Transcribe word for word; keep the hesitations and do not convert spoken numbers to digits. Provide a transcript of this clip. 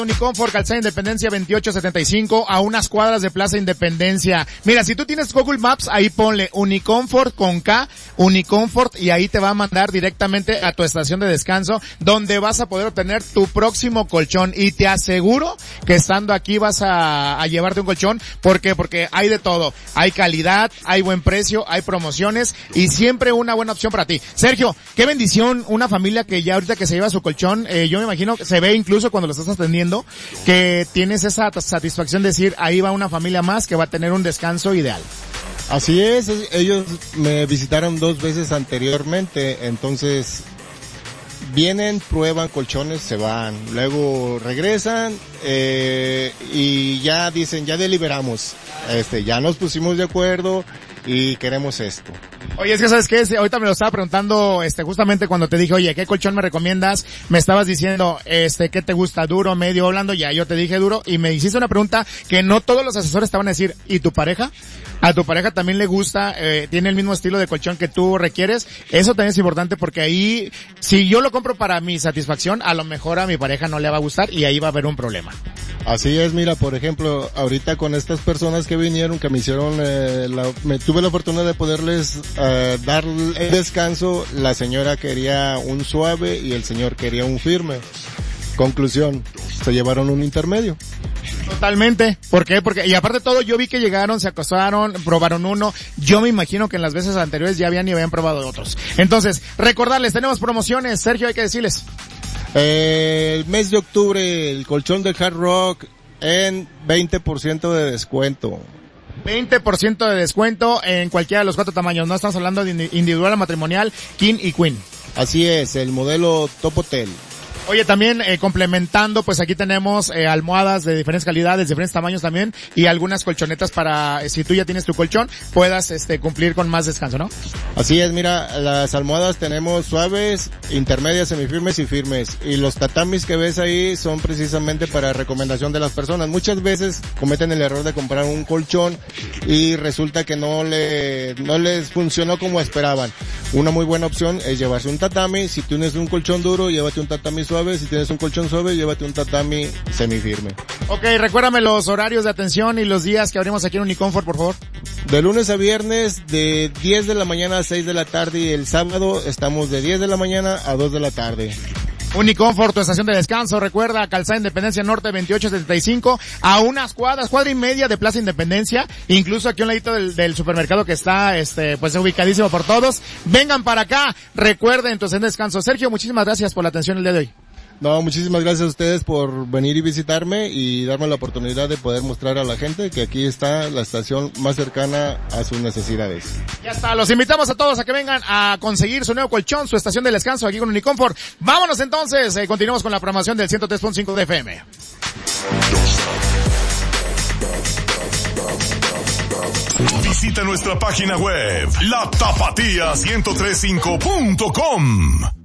Unicomfort, Calzada Independencia veintiocho setenta y cinco, a unas cuadras de Plaza Independencia. Mira, si tú tienes Google Maps, ahí ponle Unicomfort con K, Unicomfort, y ahí te va a mandar directamente a tu estación de descanso, donde vas a poder obtener tu próximo colchón. Y te aseguro que estando aquí vas a, a llevarte un colchón. ¿Por qué? Porque hay de todo. Hay calidad, hay buen precio, hay promociones y siempre una buena opción para ti. Sergio, qué bendición una familia que ya ahorita que se lleva su colchón, eh, yo me imagino que se ve incluso cuando lo estás atendiendo, que tienes esa satisfacción de decir, ahí va una familia más que va a tener un descanso ideal. Así es, ellos me visitaron dos veces anteriormente, entonces vienen, prueban colchones, se van, luego regresan eh, y ya dicen, ya deliberamos, este, ya nos pusimos de acuerdo y queremos esto. Oye, es que ¿sabes qué? Ahorita me lo estaba preguntando, este, justamente cuando te dije, oye, ¿qué colchón me recomiendas? Me estabas diciendo, este, ¿qué te gusta? ¿Duro, medio, blando? Ya, yo te dije duro, y me hiciste una pregunta que no todos los asesores te van a decir, ¿y tu pareja? ¿A tu pareja también le gusta, eh, tiene el mismo estilo de colchón que tú requieres? Eso también es importante porque ahí, si yo lo compro para mi satisfacción, a lo mejor a mi pareja no le va a gustar y ahí va a haber un problema. Así es, mira, por ejemplo, ahorita con estas personas que vinieron, que me hicieron, eh, la, me tuve la fortuna de poderles eh, dar el descanso, la señora quería un suave y el señor quería un firme. Conclusión, se llevaron un intermedio. Totalmente. ¿Por qué? Porque, y aparte de todo, yo vi que llegaron, se acostaron, probaron uno. Yo me imagino que en las veces anteriores ya habían y habían probado otros. Entonces, recordarles, tenemos promociones. Sergio, hay que decirles. Eh, el mes de octubre, el colchón del Hard Rock en veinte por ciento de descuento. veinte por ciento de descuento en cualquiera de los cuatro tamaños. No estamos hablando de individual, matrimonial, king y queen. Así es, el modelo Top Hotel. Oye, también eh, complementando, pues aquí tenemos eh, almohadas de diferentes calidades, diferentes tamaños también, y algunas colchonetas para, eh, si tú ya tienes tu colchón, puedas este cumplir con más descanso, ¿no? Así es, mira, las almohadas tenemos suaves, intermedias, semifirmes y firmes, y los tatamis que ves ahí son precisamente para recomendación de las personas. Muchas veces cometen el error de comprar un colchón y resulta que no le no les funcionó como esperaban. Una muy buena opción es llevarse un tatami. Si tienes un colchón duro, llévate un tatami suave. Si tienes un colchón suave, llévate un tatami semifirme. Ok, recuérdame los horarios de atención y los días que abrimos aquí en Unicomfort, por favor. De lunes a viernes, de diez de la mañana a seis de la tarde, y el sábado estamos de diez de la mañana a dos de la tarde. Unicomfort, tu estación de descanso, recuerda, Calzada Independencia Norte veintiocho setenta y cinco, a unas cuadras, cuadra y media de Plaza Independencia, incluso aquí a un ladito del, del supermercado que está, este, pues ubicadísimo por todos. Vengan para acá, recuerden tu estación de descanso. Sergio, muchísimas gracias por la atención el día de hoy. No, muchísimas gracias a ustedes por venir y visitarme y darme la oportunidad de poder mostrar a la gente que aquí está la estación más cercana a sus necesidades. Ya está, los invitamos a todos a que vengan a conseguir su nuevo colchón, su estación de descanso aquí con Unicomfort. Vámonos entonces, eh, continuamos con la programación del ciento tres punto cinco de F M. Visita nuestra página web, la tapatía ciento tres punto cinco punto com.